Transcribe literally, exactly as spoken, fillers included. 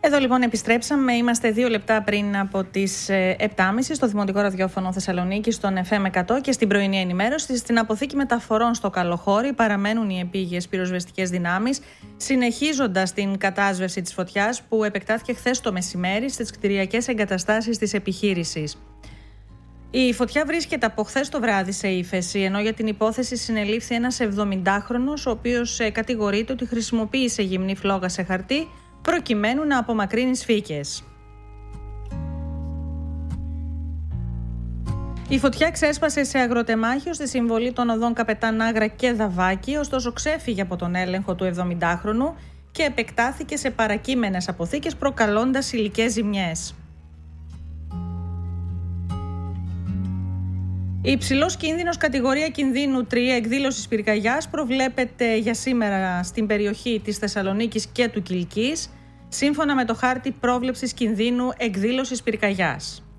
Εδώ λοιπόν επιστρέψαμε, είμαστε δύο λεπτά πριν από τις επτά και μισή στο Δημοτικό Ραδιόφωνο Θεσσαλονίκη, στον εφ εμ εκατό και στην πρωινή ενημέρωση. Στην αποθήκη μεταφορών στο Καλοχώρι παραμένουν οι επίγειες πυροσβεστικές δυνάμεις, συνεχίζοντας την κατάσβεση της φωτιάς που επεκτάθηκε χθες το μεσημέρι στις κτηριακές εγκαταστάσεις της επιχείρησης. Η φωτιά βρίσκεται από χθες το βράδυ σε ύφεση, ενώ για την υπόθεση συνελήφθη ένας εβδομηντάχρονος, ο οποίος κατηγορείται ότι χρησιμοποίησε γυμνή φλόγα σε χαρτί προκειμένου να απομακρύνει σφίκες. Η φωτιά ξέσπασε σε αγροτεμάχιο στη συμβολή των οδών Καπετάν Άγρα και Δαβάκη, ωστόσο ξέφυγε από τον έλεγχο του εβδομηντάχρονου και επεκτάθηκε σε παρακείμενες αποθήκες, προκαλώντας υλικές ζημιές. Υψηλός κίνδυνος κατηγορία κινδύνου τρία εκδήλωσης πυρκαγιάς προβλέπεται για σήμερα στην περιοχή της Θεσσαλονίκης και του Κιλκής, σύμφωνα με το χάρτη πρόβλεψης κινδύνου εκδήλωσης πυρκαγιάς.